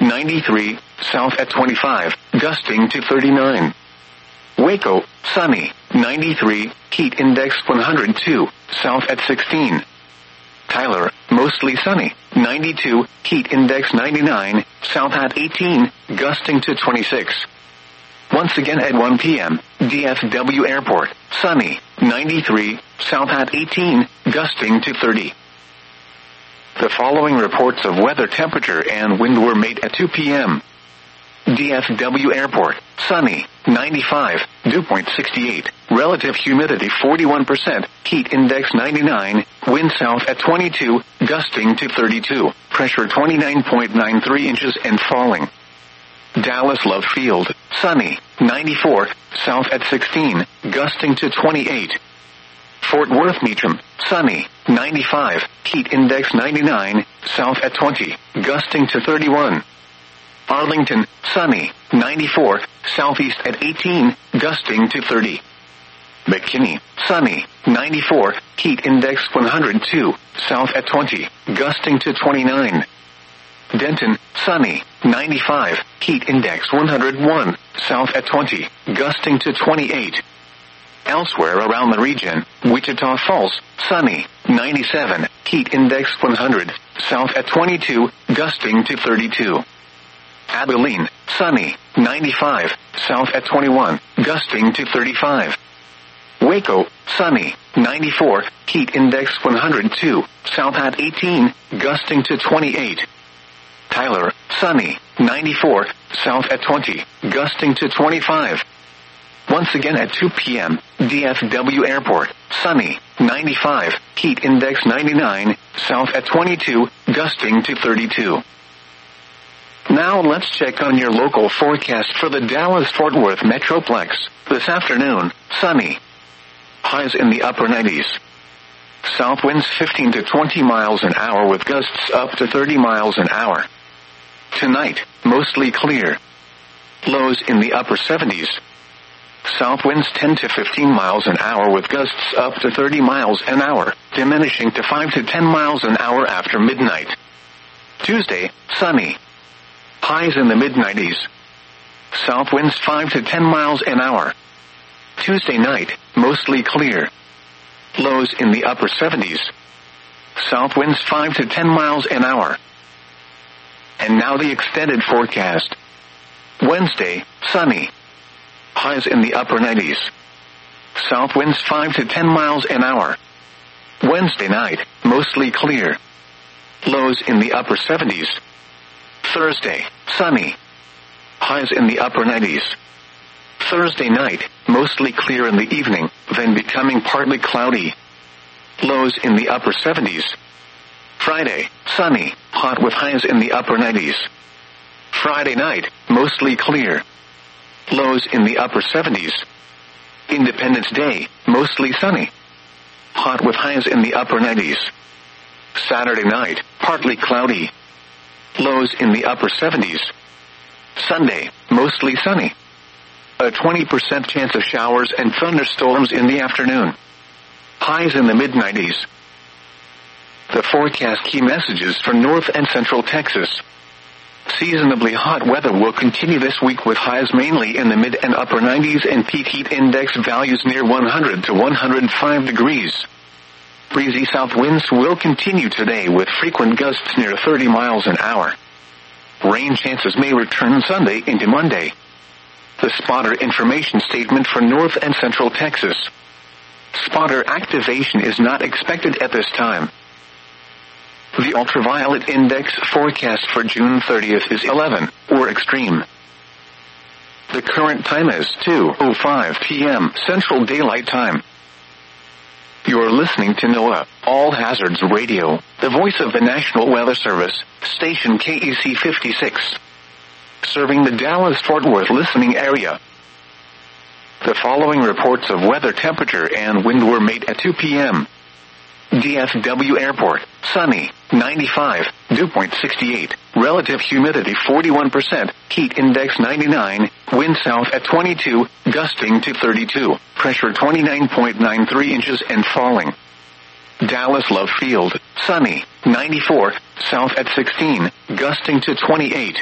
93, south at 25, gusting to 39. Waco, sunny, 93, heat index 102, south at 16. Tyler, mostly sunny, 92, heat index 99, south at 18, gusting to 26. Once again at 1 p.m., DFW Airport, sunny, 93, south at 18, gusting to 30. The following reports of weather temperature and wind were made at 2 p.m. DFW Airport, sunny, 95, dew point 68, relative humidity 41%, heat index 99, wind south at 22, gusting to 32, pressure 29.93 inches and falling. Dallas Love Field, sunny, 94, south at 16, gusting to 28. Fort Worth Meacham, sunny, 95, heat index 99, south at 20, gusting to 31. Arlington, sunny, 94, southeast at 18, gusting to 30. McKinney, sunny, 94, heat index 102, south at 20, gusting to 29. Denton, sunny, 95, heat index 101, south at 20, gusting to 28. Elsewhere around the region, Wichita Falls, sunny, 97, heat index 100, south at 22, gusting to 32. Abilene, sunny, 95, south at 21, gusting to 35. Waco, sunny, 94, heat index 102, south at 18, gusting to 28. Tyler, sunny, 94, south at 20, gusting to 25. Once again at 2 p.m., DFW Airport, sunny, 95, heat index 99, south at 22, gusting to 32. Now let's check on your local forecast for the Dallas-Fort Worth Metroplex. This afternoon, sunny. Highs in the upper 90s. South winds 15 to 20 miles an hour with gusts up to 30 miles an hour. Tonight, mostly clear. Lows in the upper 70s. South winds 10 to 15 miles an hour with gusts up to 30 miles an hour, diminishing to 5 to 10 miles an hour after midnight. Tuesday, sunny. Highs in the mid-90s. South winds 5 to 10 miles an hour. Tuesday night, mostly clear. Lows in the upper 70s. South winds 5 to 10 miles an hour. And now the extended forecast. Wednesday, sunny. Highs in the upper 90s. South winds 5 to 10 miles an hour. Wednesday night, mostly clear. Lows in the upper 70s. Thursday, sunny. Highs in the upper 90s. Thursday night, mostly clear in the evening, then becoming partly cloudy. Lows in the upper 70s. Friday, sunny, hot with highs in the upper 90s. Friday night, mostly clear. Lows in the upper 70s. Independence Day, mostly sunny. Hot with highs in the upper 90s. Saturday night, partly cloudy. Lows in the upper 70s. Sunday, mostly sunny. A 20% chance of showers and thunderstorms in the afternoon. Highs in the mid-90s. The forecast key messages for North and Central Texas. Seasonably hot weather will continue this week with highs mainly in the mid and upper 90s and peak heat index values near 100 to 105 degrees. Breezy south winds will continue today with frequent gusts near 30 miles an hour. Rain chances may return Sunday into Monday. The spotter information statement for North and Central Texas. Spotter activation is not expected at this time. The ultraviolet index forecast for June 30th is 11, or extreme. The current time is 2:05 p.m. Central Daylight Time. You're listening to NOAA, All Hazards Radio, the voice of the National Weather Service, station KEC 56. Serving the Dallas-Fort Worth listening area. The following reports of weather temperature and wind were made at 2 p.m. DFW Airport, sunny, 95, dew point 68, relative humidity 41%, heat index 99, wind south at 22, gusting to 32, pressure 29.93 inches and falling. Dallas Love Field, sunny, 94, south at 16, gusting to 28.